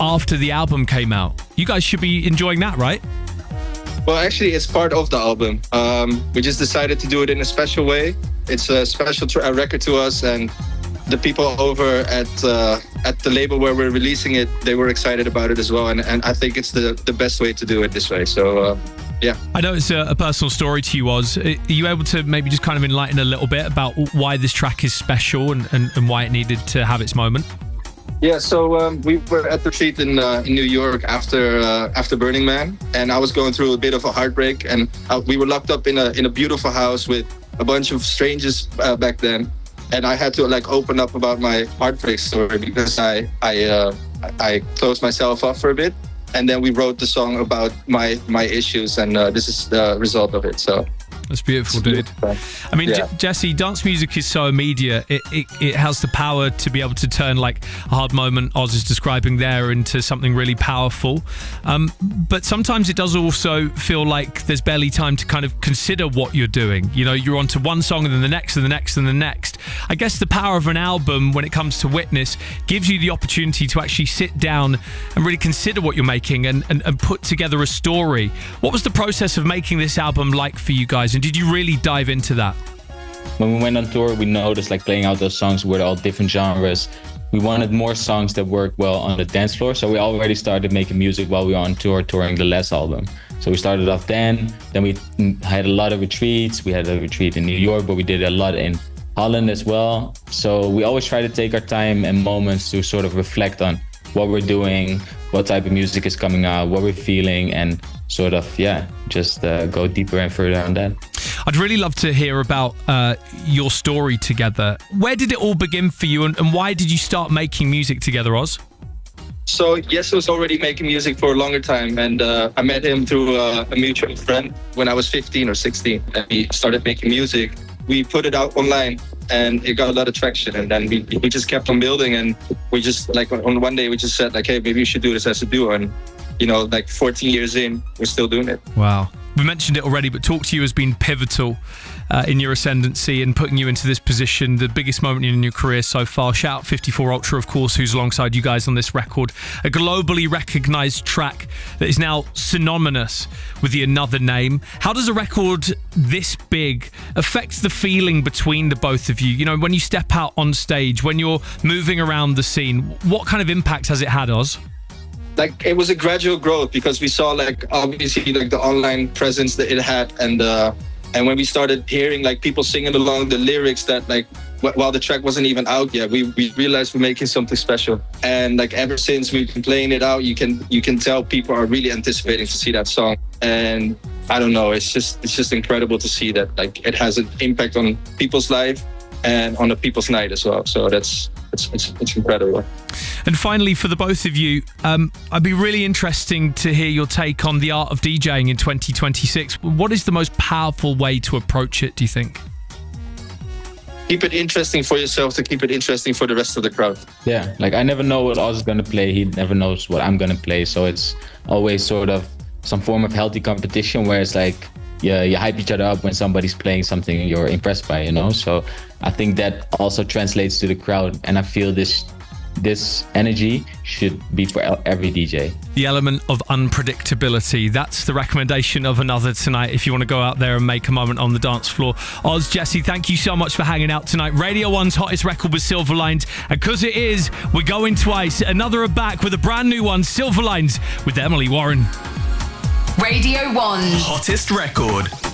after the album came out. You guys should be enjoying that, right? Well, actually, it's part of the album. We just decided to do it in a special way. It's a special record to us, and the people over at the label where we're releasing it, they were excited about it as well. And I think it's the best way to do it this way. So, yeah. I know it's a personal story to you, Oz. Are you able to maybe just kind of enlighten a little bit about why this track is special and why it needed to have its moment? Yeah, so we were at the retreat in New York after Burning Man, and I was going through a bit of a heartbreak, and we were locked up in a beautiful house with a bunch of strangers back then, and I had to like open up about my heartbreak story because I closed myself off for a bit, and then we wrote the song about my issues, and this is the result of it. So. That's beautiful, dude. I mean, yeah. Jesse, dance music is so immediate. It has the power to be able to turn like a hard moment Oz is describing there into something really powerful. But sometimes it does also feel like there's barely time to kind of consider what you're doing. You know, you're onto one song and then the next and the next and the next. I guess the power of an album when it comes to Witness gives you the opportunity to actually sit down and really consider what you're making and put together a story. What was the process of making this album like for you guys? And did you really dive into that? When we went on tour, we noticed like playing out those songs with all different genres. We wanted more songs that worked well on the dance floor. So we already started making music while we were on tour, touring the last album. So we started off then we had a lot of retreats. We had a retreat in New York, but we did a lot in Holland as well. So we always try to take our time and moments to sort of reflect on what we're doing, what type of music is coming out, what we're feeling, and sort of, just go deeper and further on that. I'd really love to hear about your story together. Where did it all begin for you, and why did you start making music together, Oz? So Jesse was already making music for a longer time, and I met him through a mutual friend when I was 15 or 16, and he started making music. We put it out online, and it got a lot of traction, and then we just kept on building, and we just, like, on one day we just said, like, hey, maybe we should do this as a duo, and you know, like 14 years in, we're still doing it. Wow. We mentioned it already, but Talk to You has been pivotal in your ascendancy and putting you into this position, the biggest moment in your career so far. Shout out 54 Ultra, of course, who's alongside you guys on this record. A globally recognised track that is now synonymous with the Another Name. How does a record this big affect the feeling between the both of you? You know, when you step out on stage, when you're moving around the scene, what kind of impact has it had, Oz? Like, it was a gradual growth because we saw, like, obviously, like, the online presence that it had, and when we started hearing, like, people singing along the lyrics that, like, while the track wasn't even out yet, we realized we're making something special. And, like, ever since we've been playing it out, you can tell people are really anticipating to see that song. And I don't know, it's just incredible to see that, like, it has an impact on people's life and on the people's night as well. So it's incredible. And finally, for the both of you, I'd be really interesting to hear your take on the art of DJing in 2026. What is the most powerful way to approach it, do you think? Keep it interesting for yourself to keep it interesting for the rest of the crowd. Yeah, like I never know what Oz is going to play. He never knows what I'm going to play. So it's always sort of some form of healthy competition where it's like, yeah, you hype each other up when somebody's playing something you're impressed by, you know? So I think that also translates to the crowd. And I feel this energy should be for every DJ. The element of unpredictability. That's the recommendation of Another tonight if you want to go out there and make a moment on the dance floor. Oz, Jesse, thank you so much for hanging out tonight. Radio 1's hottest record was Silver Lines. And because it is, we're going twice. Another are back with a brand new one, Silver Lines, with Emily Warren. Radio 1's hottest record.